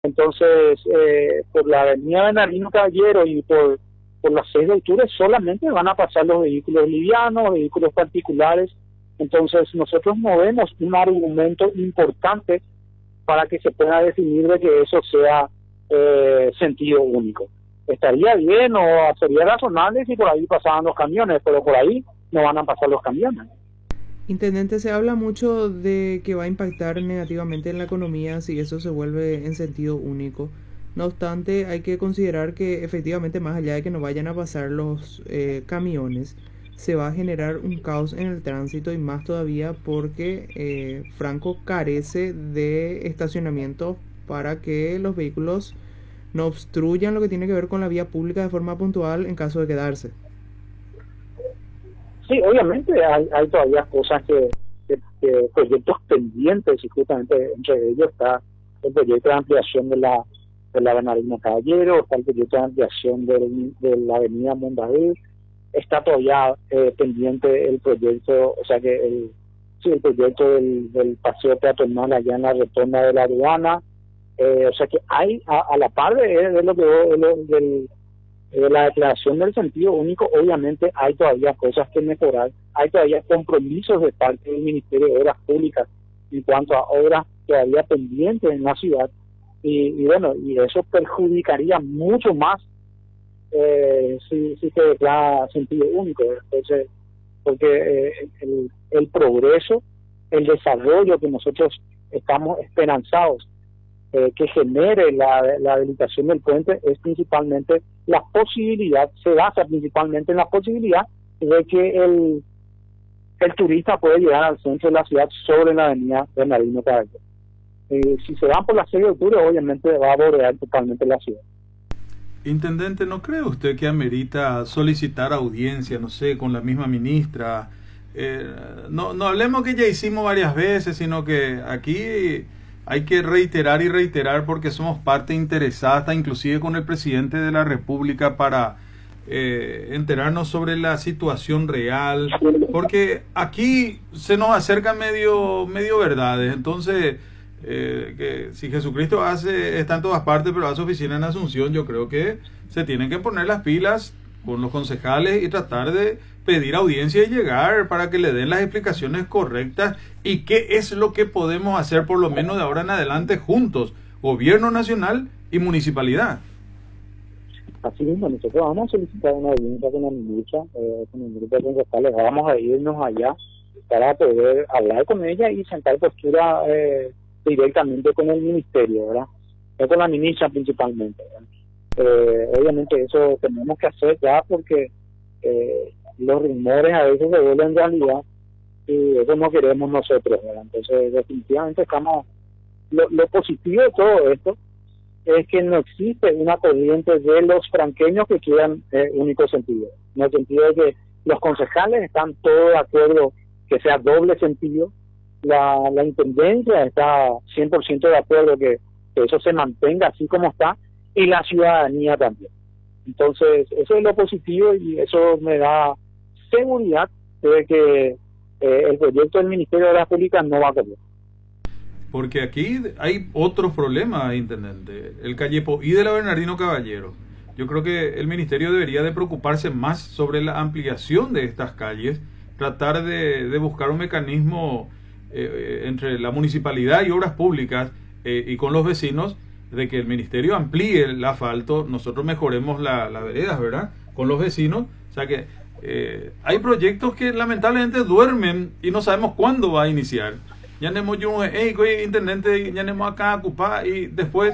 Entonces, por la avenida Bernardino Caballero y por las 6 de octubre solamente van a pasar los vehículos livianos, vehículos particulares. Entonces, nosotros movemos un argumento importante para que se pueda definir de que eso sea sentido único. Estaría bien o sería razonable si por ahí pasaban los camiones, pero por ahí no van a pasar los camiones. Intendente, se habla mucho de que va a impactar negativamente en la economía si eso se vuelve en sentido único. No obstante, hay que considerar que efectivamente, más allá de que no vayan a pasar los camiones, se va a generar un caos en el tránsito y más todavía porque Franco carece de estacionamiento para que los vehículos no obstruyan lo que tiene que ver con la vía pública de forma puntual en caso de quedarse. Sí, obviamente hay todavía cosas que proyectos pendientes, y justamente entre ellos está el proyecto de ampliación de la Bernardino Caballero, está el proyecto de ampliación de la avenida Mondaví, está todavía pendiente el proyecto, o sea que el proyecto del paseo peatonal allá en la rotonda de la aduana, o sea que hay a la par de lo que de la declaración del sentido único, obviamente hay todavía cosas que mejorar, hay todavía compromisos de parte del Ministerio de Obras Públicas en cuanto a obras todavía pendientes en la ciudad, y bueno, y eso perjudicaría mucho más si se declara sentido único. Entonces, porque el progreso, el desarrollo que nosotros estamos esperanzados que genere la habilitación del puente es principalmente la posibilidad, se basa principalmente en la posibilidad de que el turista puede llegar al centro de la ciudad sobre la avenida Bernardino Caballero. Si se van por la 6 de octubre, obviamente va a bordear totalmente la ciudad. Intendente, ¿no cree usted que amerita solicitar audiencia, no sé, con la misma ministra? No hablemos que ya hicimos varias veces, sino que aquí hay que reiterar y reiterar porque somos parte interesada, hasta inclusive con el presidente de la República, para enterarnos sobre la situación real, porque aquí se nos acercan medio verdades. Entonces, que si Jesucristo está en todas partes, pero hace oficina en Asunción, yo creo que se tienen que poner las pilas con los concejales y tratar de pedir audiencia y llegar para que le den las explicaciones correctas y qué es lo que podemos hacer por lo menos de ahora en adelante juntos, gobierno nacional y municipalidad. Así mismo, nosotros vamos a solicitar una audiencia con la ministra, con el grupo de concejales, vamos a irnos allá para poder hablar con ella y sentar postura directamente con el ministerio, ¿verdad? Con la ministra principalmente, ¿verdad? Obviamente eso tenemos que hacer ya porque los rumores a veces se vuelven realidad y eso no queremos nosotros, ¿verdad? Entonces definitivamente lo positivo de todo esto es que no existe una corriente de los franqueños que quieran único sentido, en el sentido de que los concejales están todos de acuerdo que sea doble sentido, la intendencia está 100% de acuerdo que eso se mantenga así como está, y la ciudadanía también. Entonces, eso es lo positivo y eso me da seguridad de que el proyecto del Ministerio de Obras Públicas no va a cambiar. Porque aquí hay otros problemas, intendente. El Callepo y de la Bernardino Caballero. Yo creo que el ministerio debería de preocuparse más sobre la ampliación de estas calles, tratar de buscar un mecanismo entre la municipalidad y obras públicas y con los vecinos, de que el ministerio amplíe el asfalto, nosotros mejoremos las veredas, ¿verdad? Con los vecinos. O sea que hay proyectos que lamentablemente duermen y no sabemos cuándo va a iniciar. Ya tenemos intendente, ya tenemos acá ocupar y después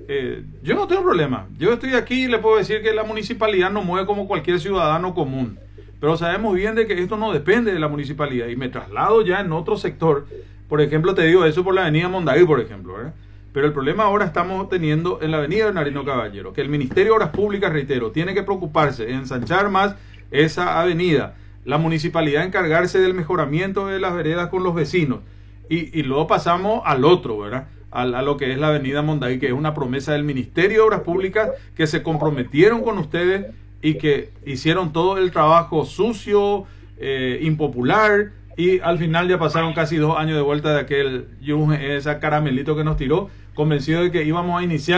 yo no tengo problema. Yo estoy aquí y le puedo decir que la municipalidad no mueve como cualquier ciudadano común. Pero sabemos bien de que esto no depende de la municipalidad y me traslado ya en otro sector. Por ejemplo, te digo eso por la avenida Mondaví, por ejemplo, ¿verdad? Pero el problema ahora estamos teniendo en la avenida Bernardino Caballero, que el Ministerio de Obras Públicas, reitero, tiene que preocuparse en ensanchar más esa avenida, la municipalidad encargarse del mejoramiento de las veredas con los vecinos y luego pasamos al otro, ¿verdad? A lo que es la avenida Mondaví, que es una promesa del Ministerio de Obras Públicas que se comprometieron con ustedes y que hicieron todo el trabajo sucio, impopular, y al final ya pasaron casi 2 años de vuelta de aquel esa caramelito que nos tiró convencido de que íbamos a iniciar